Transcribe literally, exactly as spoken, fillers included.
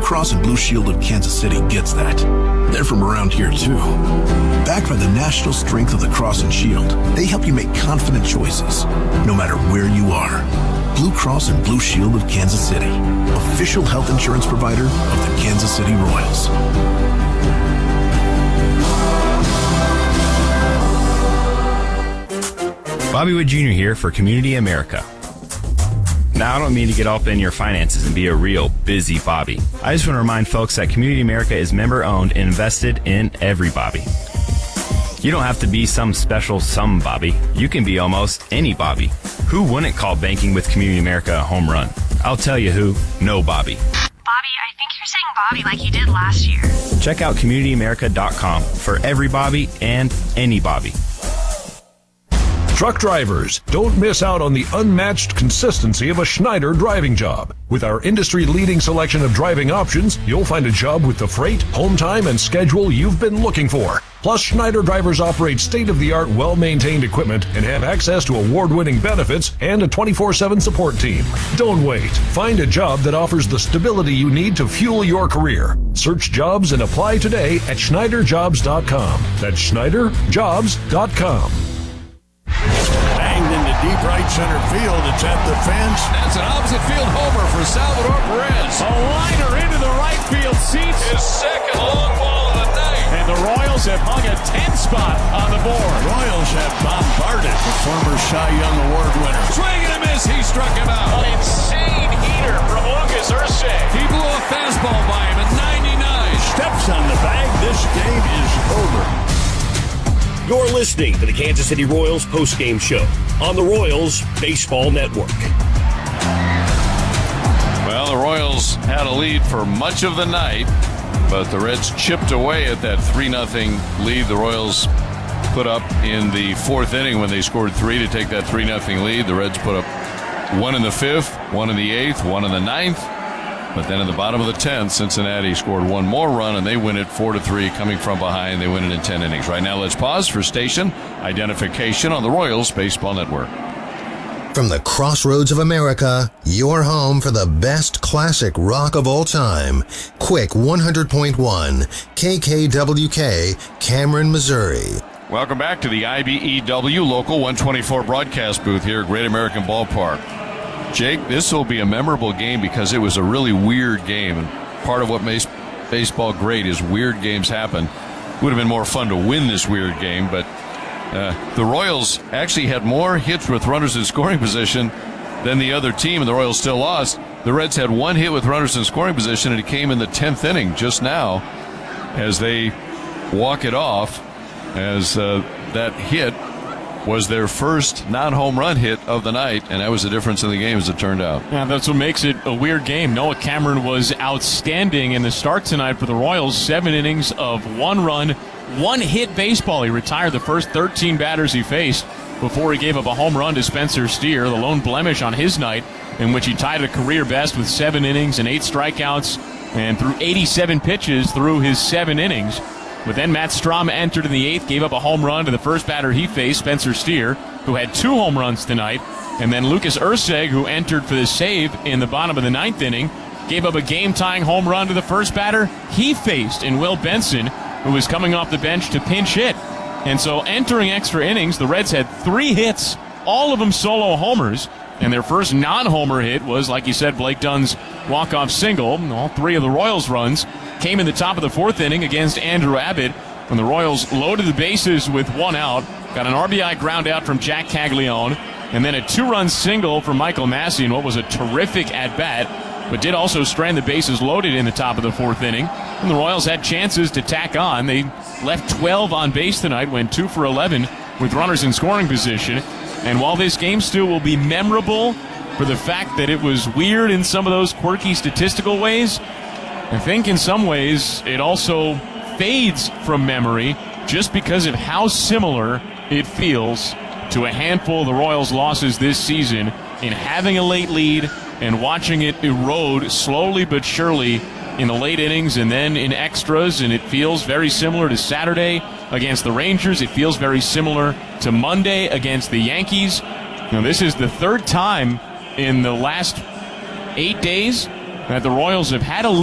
Cross and Blue Shield of Kansas City gets that. They're from around here, too. Backed by the national strength of the Cross and Shield, they help you make confident choices, no matter where you are. Blue Cross and Blue Shield of Kansas City, official health insurance provider of the Kansas City Royals. Bobby Wood Junior here for Community America. Now, I don't mean to get up in your finances and be a real busy Bobby. I just want to remind folks that Community America is member-owned and invested in every Bobby. You don't have to be some special some Bobby. You can be almost any Bobby. Who wouldn't call banking with Community America a home run? I'll tell you who. No Bobby. Bobby, I think you're saying Bobby like you did last year. Check out community america dot com for every Bobby and any Bobby. Truck drivers, don't miss out on the unmatched consistency of a Schneider driving job. With our industry-leading selection of driving options, you'll find a job with the freight, home time, and schedule you've been looking for. Plus, Schneider drivers operate state-of-the-art, well-maintained equipment and have access to award-winning benefits and a twenty-four seven support team. Don't wait. Find a job that offers the stability you need to fuel your career. Search jobs and apply today at schneider jobs dot com. That's schneider jobs dot com. Banged into deep right center field. It's at the fence. That's an opposite field homer for Salvador Perez. A liner into the right field seats. His second long ball of the night. And the Royals have hung a ten spot on the board. Royals have bombarded the former Cy Young Award winner. Swing and a miss. He struck him out. An insane heater from Lucas Ursay. He blew a fastball by him at ninety-nine. Steps on the bag. This game is over. You're listening to the Kansas City Royals postgame show on the Royals Baseball Network. Well, the Royals had a lead for much of the night, but the Reds chipped away at that three nothing lead the Royals put up in the fourth inning when they scored three to take that three nothing lead. The Reds put up one in the fifth, one in the eighth, one in the ninth. But then in the bottom of the tenth, Cincinnati scored one more run, and they win it four to three, coming from behind. They win it in ten innings. Right now, let's pause for station identification on the Royals Baseball Network. From the crossroads of America, your home for the best classic rock of all time. Quick one hundred point one, K K W K, Cameron, Missouri. Welcome back to the I B E W Local one twenty-four broadcast booth here at Great American Ballpark. Jake, this will be a memorable game because it was a really weird game. And part of what makes baseball great is weird games happen. It would have been more fun to win this weird game, but uh, the Royals actually had more hits with runners in scoring position than the other team, and the Royals still lost. The Reds had one hit with runners in scoring position, and it came in the tenth inning just now as they walk it off, as uh, that hit was their first non-home run hit of the night, and that was the difference in the game as it turned out. Yeah, that's what makes it a weird game. Noah Cameron was outstanding in the start tonight for the Royals. Seven innings of one run, one hit baseball. He retired the first thirteen batters he faced before he gave up a home run to Spencer Steer, the lone blemish on his night, in which he tied a career best with seven innings and eight strikeouts and threw eighty-seven pitches through his seven innings. But then Matt Strom entered in the eighth, gave up a home run to the first batter he faced, Spencer Steer, who had two home runs tonight. And then Lucas Ursay, who entered for the save in the bottom of the ninth inning, gave up a game-tying home run to the first batter he faced in Will Benson, who was coming off the bench to pinch hit. And so entering extra innings, the Reds had three hits, all of them solo homers. And their first non-homer hit was, like you said, Blake Dunn's walk-off single. All three of the Royals' runs came in the top of the fourth inning against Andrew Abbott when the Royals loaded the bases with one out, got an R B I ground out from Jack Caglione, and then a two-run single from Michael Massey in what was a terrific at-bat, but did also strand the bases loaded in the top of the fourth inning. And the Royals had chances to tack on. They left twelve on base tonight, went two for eleven with runners in scoring position. And while this game still will be memorable for the fact that it was weird in some of those quirky statistical ways, I think in some ways it also fades from memory just because of how similar it feels to a handful of the Royals' losses this season in having a late lead and watching it erode slowly but surely in the late innings and then in extras. And it feels very similar to Saturday against the Rangers. It feels very similar to Monday against the Yankees. Now, this is the third time in the last eight days that the Royals have had a